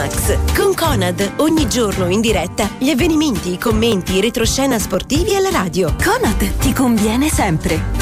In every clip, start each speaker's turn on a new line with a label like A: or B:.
A: Sportmax con Conad, ogni giorno in diretta gli avvenimenti, i commenti, i retroscena sportivi alla radio.
B: Conad ti conviene sempre.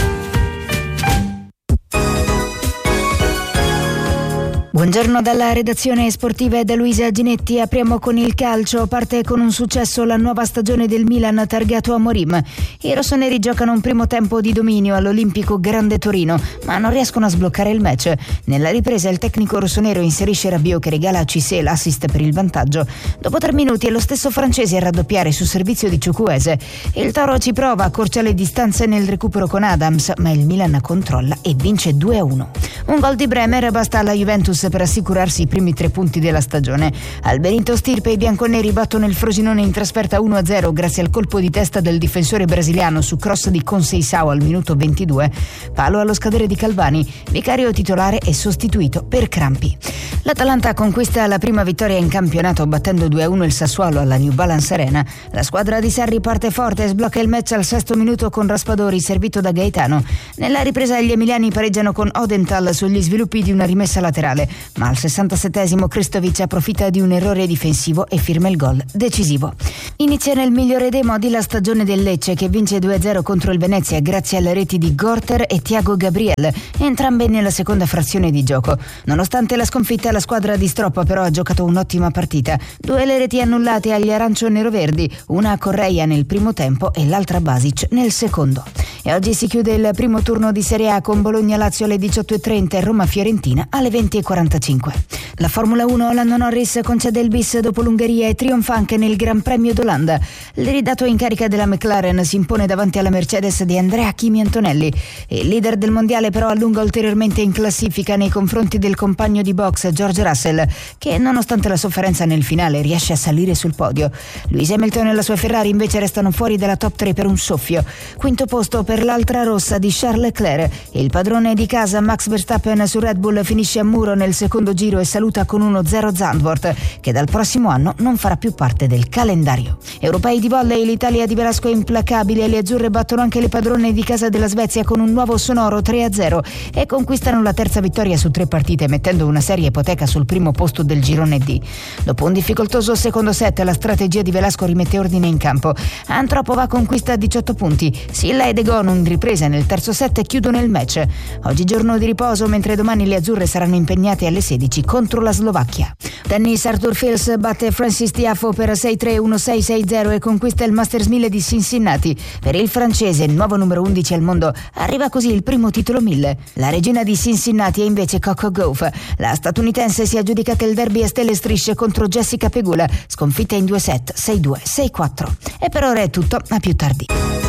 C: Buongiorno dalla redazione sportiva e da Luisa Ginetti. Apriamo con il calcio. Parte con un successo la nuova stagione del Milan targato Amorim. I rossoneri giocano un primo tempo di dominio all'Olimpico Grande Torino, ma non riescono a sbloccare il match. Nella ripresa il tecnico rossonero inserisce Rabiot che regala a Cissé l'assist per il vantaggio. Dopo 3 minuti è lo stesso francese a raddoppiare su servizio di Ciucuese. Il Toro ci prova, accorcia le distanze nel recupero con Adams, ma il Milan controlla e vince 2-1. Un gol di Bremer basta alla Juventus per assicurarsi i primi 3 punti della stagione. Al Benito Stirpe i bianconeri battono il Frosinone in trasferta 1-0 grazie al colpo di testa del difensore brasiliano su cross di Conceição al minuto 22. Palo allo scadere di Calvani, vicario titolare e sostituito per crampi. L'Atalanta conquista la prima vittoria in campionato battendo 2-1 il Sassuolo alla New Balance Arena. La squadra di Sarri parte forte e sblocca il match al 6° minuto con Raspadori servito da Gaetano. Nella ripresa gli emiliani pareggiano con Odenthal sugli sviluppi di una rimessa laterale, ma al 67° Kristovic approfitta di un errore difensivo e firma il gol decisivo. Inizia nel migliore dei modi la stagione del Lecce che vince 2-0 contro il Venezia grazie alle reti di Gorter e Thiago Gabriel, entrambe nella seconda frazione di gioco. Nonostante la sconfitta la squadra di Stroppa però ha giocato un'ottima partita. 2 le reti annullate agli arancio-neroverdi, una a Correia nel primo tempo e l'altra a Basic nel secondo. E oggi si chiude il primo turno di Serie A con Bologna-Lazio alle 18:30 e Roma-Fiorentina alle 20:45. La Formula 1, Lando Norris concede il bis dopo l'Ungheria e trionfa anche nel Gran Premio d'Olanda. L'iridato in carica della McLaren si impone davanti alla Mercedes di Andrea Kimi Antonelli. Il leader del mondiale però allunga ulteriormente in classifica nei confronti del compagno di box George Russell, che nonostante la sofferenza nel finale riesce a salire sul podio. Lewis Hamilton e la sua Ferrari invece restano fuori dalla top 3 per un soffio. Quinto posto per l'altra rossa di Charles Leclerc. Il padrone di casa Max Verstappen su Red Bull finisce a muro nel secondo giro e saluta con 1-0 Zandvoort, che dal prossimo anno non farà più parte del calendario. Europei di volley, l'Italia di Velasco è implacabile e le azzurre battono anche le padrone di casa della Svezia con un nuovo sonoro 3-0 e conquistano la terza vittoria su 3 partite, mettendo una seria ipoteca sul primo posto del girone D. Dopo un difficoltoso secondo set la strategia di Velasco rimette ordine in campo. Antropova conquista 18 punti. Silla e Degon in ripresa nel terzo set chiudono il match. Oggi giorno di riposo, mentre domani le azzurre saranno impegnate alle 16 contro la Slovacchia. Tennis, Arthur Fils batte Francis Tiafoe per 6-3, 1-6, 6-0 e conquista il Masters 1000 di Cincinnati. Per il francese, nuovo numero 11 al mondo, arriva così il primo titolo 1000. La regina di Cincinnati è invece Coco Gauff. La statunitense si è aggiudicata il derby a stelle e strisce contro Jessica Pegula, sconfitta in 2 set, 6-2, 6-4. E per ora è tutto, a più tardi.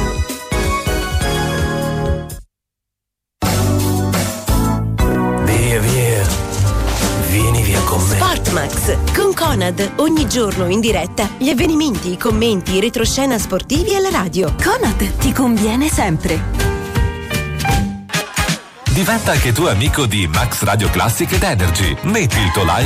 D: Vieni via con me.
A: Sportmax con Conad, ogni giorno in diretta gli avvenimenti, i commenti, i retroscena sportivi alla radio.
B: Conad ti conviene sempre.
E: Diventa anche tu amico di Max Radio Classic ed Energy. Metti il tuo like